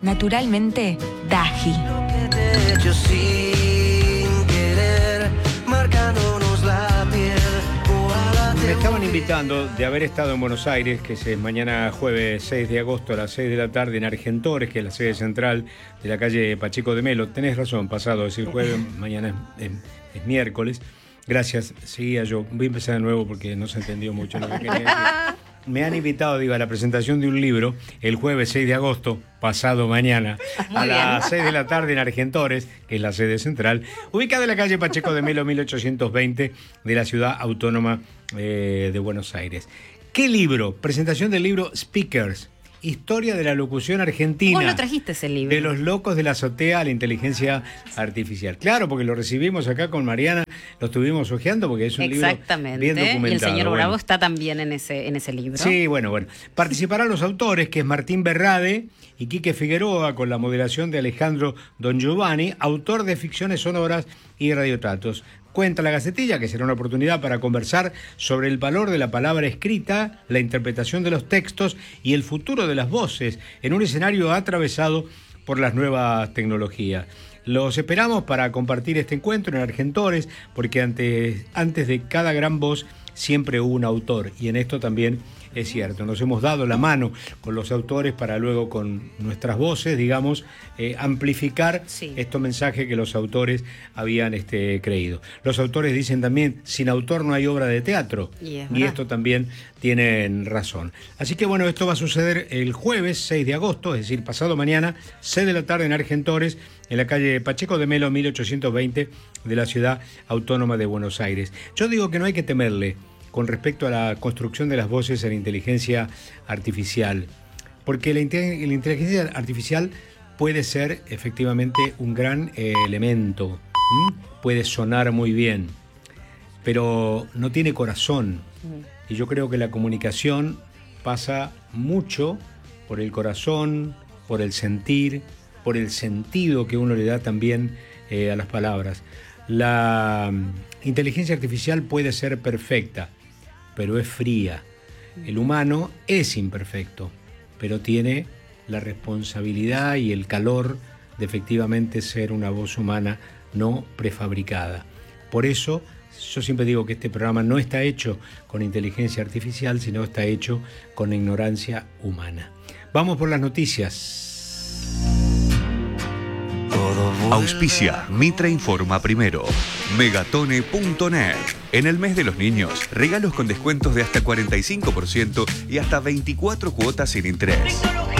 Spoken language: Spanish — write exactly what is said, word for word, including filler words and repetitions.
naturalmente, Daji. Me estaban invitando de haber estado en Buenos Aires, que es mañana jueves seis de agosto a las seis de la tarde en Argentores, que es la sede central de la calle Pacheco de Melo. Tenés razón, pasado es el jueves, mañana es, es, es miércoles. Gracias, seguía yo. Voy a empezar de nuevo porque no se entendió mucho lo que quería decir. Me han invitado, digo, a la presentación de un libro el jueves seis de agosto, pasado mañana, Muy a bien. las seis de la tarde en Argentores, que es la sede central, ubicada en la calle Pacheco de Melo mil ochocientos veinte de la ciudad autónoma eh, de Buenos Aires. ¿Qué libro? Presentación del libro Speakers. Historia de la locución argentina. Vos lo trajiste ese libro. De los locos de la azotea a la inteligencia artificial. Claro, porque lo recibimos acá con Mariana, lo estuvimos hojeando porque es un libro bien documentado. Y el señor Bravo bueno. está también en ese, en ese libro. Sí, bueno, bueno. Participarán los autores, que es Martín Berrade y Quique Figueroa, con la moderación de Alejandro Don Giovanni, autor de ficciones sonoras y radiotratos. Cuenta la Gacetilla que será una oportunidad para conversar sobre el valor de la palabra escrita, la interpretación de los textos y el futuro de las voces en un escenario atravesado por las nuevas tecnologías. Los esperamos para compartir este encuentro en Argentores, porque antes, antes de cada gran voz siempre hubo un autor, y en esto también es cierto. Nos hemos dado la mano con los autores para luego con nuestras voces, digamos, eh, amplificar sí. estos mensajes que los autores habían este, creído. Los autores dicen también, sin autor no hay obra de teatro, yeah, y esto también tienen razón. Así que bueno, esto va a suceder el jueves seis de agosto, es decir, pasado mañana, seis de la tarde en Argentores, en la calle Pacheco de Melo mil ochocientos veinte de la ciudad autónoma de Buenos Aires. Yo digo que no hay que temerle con respecto a la construcción de las voces en inteligencia artificial, porque la, la inteligencia artificial puede ser efectivamente un gran eh, elemento, ¿m? Puede sonar muy bien, pero no tiene corazón, mm. y yo creo que la comunicación pasa mucho por el corazón, por el sentir, por el sentido que uno le da también eh, a las palabras. La inteligencia artificial puede ser perfecta, pero es fría. El humano es imperfecto, pero tiene la responsabilidad y el calor de efectivamente ser una voz humana no prefabricada. Por eso yo siempre digo que este programa no está hecho con inteligencia artificial, sino está hecho con ignorancia humana. Vamos por las noticias. Auspicia Mitra Informa Primero. Megatone punto net. En el mes de los niños, regalos con descuentos de hasta cuarenta y cinco por ciento y hasta veinticuatro cuotas sin interés.